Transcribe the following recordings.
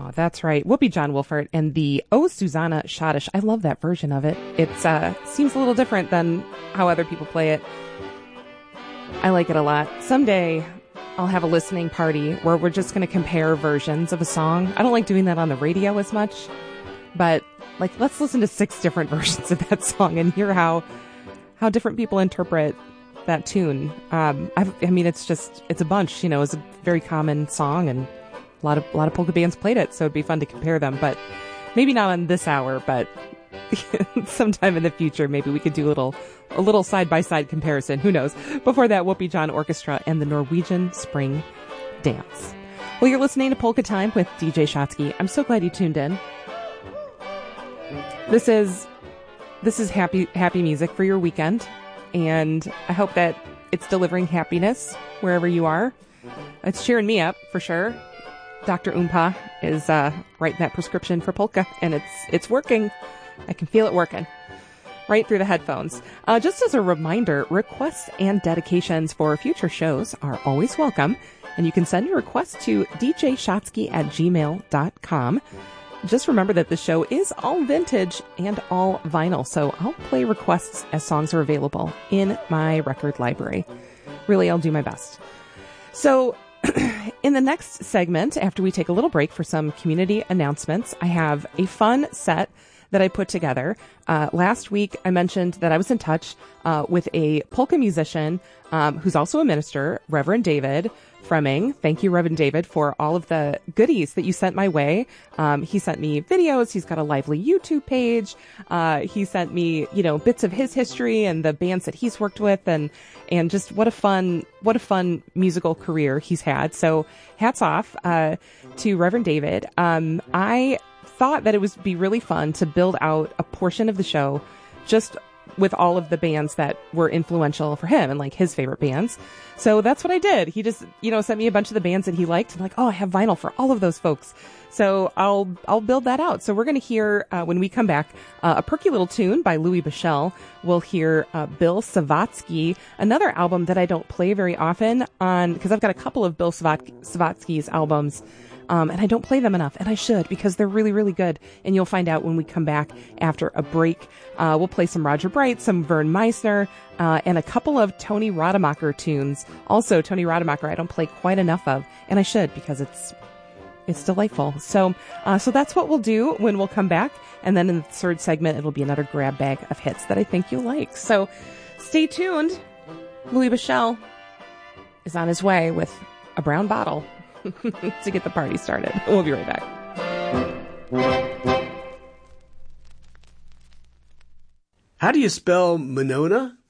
Oh, that's right. Whoopi John Wolfert and the Oh Susanna Schottish. I love that version of it. It seems a little different than how other people play it. I like it a lot. Someday I'll have a listening party where we're just going to compare versions of a song. I don't like doing that on the radio as much, but like let's listen to 6 different versions of that song and hear how different people interpret that tune. I mean, it's a bunch, you know, it's a very common song and a lot of polka bands played it, so it'd be fun to compare them, but maybe not on this hour, but sometime in the future, maybe we could do a little side-by-side comparison. Who knows? Before that, Whoopi John Orchestra and the Norwegian Spring Dance. Well, you're listening to Polka Time with DJ Shotsky. I'm so glad you tuned in. This is happy music for your weekend, and I hope that it's delivering happiness wherever you are. It's cheering me up for sure. Dr. Oompa is writing that prescription for polka, and it's working. I can feel it working right through the headphones. Just as a reminder, requests and dedications for future shows are always welcome, and you can send your requests to djshotsky@gmail.com. Just remember that the show is all vintage and all vinyl, so I'll play requests as songs are available in my record library. Really, I'll do my best. So, in the next segment, after we take a little break for some community announcements, I have a fun set that I put together. Last week, I mentioned that I was in touch with a polka musician who's also a minister, Reverend David Fremming. Thank you, Reverend David, for all of the goodies that you sent my way. He sent me videos. He's got a lively YouTube page. He sent me, you know, bits of his history and the bands that he's worked with, and just what a fun musical career he's had. So hats off to Reverend David. I thought that it would be really fun to build out a portion of the show just with all of the bands that were influential for him and like his favorite bands. So that's what I did. He just, you know, sent me a bunch of the bands that he liked. I'm like, oh, I have vinyl for all of those folks. So I'll build that out. So we're going to hear, when we come back, a perky little tune by Louis Bichel. We'll hear Bill Savatsky, another album that I don't play very often on, because I've got a couple of Bill Savatsky's albums. And I don't play them enough, and I should, because they're really, really good. And you'll find out when we come back after a break. We'll play some Roger Bright, some Vern Meisner, and a couple of Tony Rademacher tunes. Also, Tony Rademacher I don't play quite enough of, and I should, because it's delightful. So that's what we'll do when we'll come back. And then in the third segment, it'll be another grab bag of hits that I think you'll like. So stay tuned. Louis Bichel is on his way with a brown bottle to get the party started. We'll be right back. How do you spell Monona?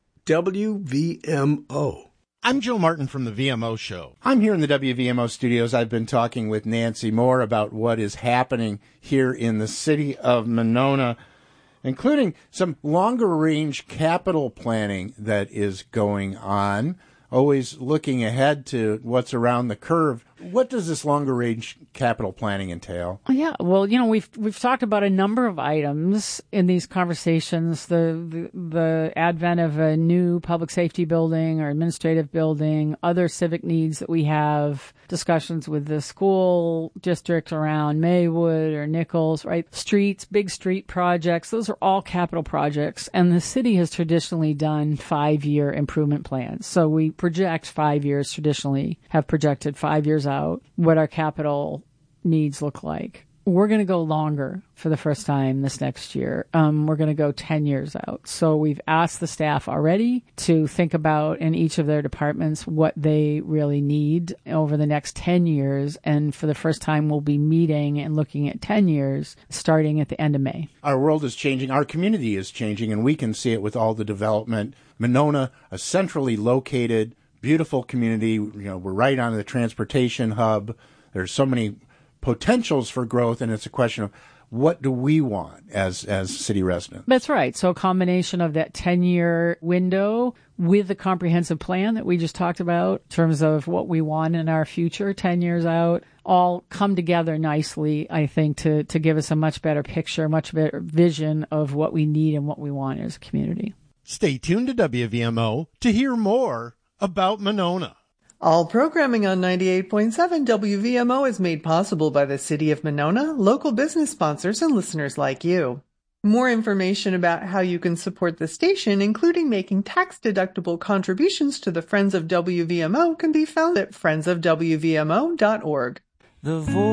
WVMO. I'm Joe Martin from the VMO Show. I'm here in the WVMO studios. I've been talking with Nancy Moore about what is happening here in the city of Monona, including some longer-range capital planning that is going on, always looking ahead to what's around the curve. What does this longer-range capital planning entail? Yeah, well, you know, we've talked about a number of items in these conversations. The advent of a new public safety building or administrative building, other civic needs that we have, discussions with the school district around Maywood or Nichols, right? Streets, big street projects, those are all capital projects. And the city has traditionally done 5-year improvement plans. So we project 5 years, traditionally have projected 5 years out what our capital needs look like. We're going to go longer for the first time this next year. We're going to go 10 years out. So we've asked the staff already to think about in each of their departments what they really need over the next 10 years. And for the first time, we'll be meeting and looking at 10 years starting at the end of May. Our world is changing. Our community is changing, and we can see it with all the development. Monona, a centrally located, beautiful community. You know, we're right on the transportation hub. There's so many potentials for growth, and it's a question of what do we want as city residents? That's right. So a combination of that 10-year window with the comprehensive plan that we just talked about in terms of what we want in our future 10 years out, all come together nicely, I think, to give us a much better picture, much better vision of what we need and what we want as a community. Stay tuned to WVMO to hear more about Monona. All programming on 98.7 WVMO is made possible by the City of Monona, local business sponsors, and listeners like you. More information about how you can support the station, including making tax-deductible contributions to the Friends of WVMO, can be found at friendsofwvmo.org.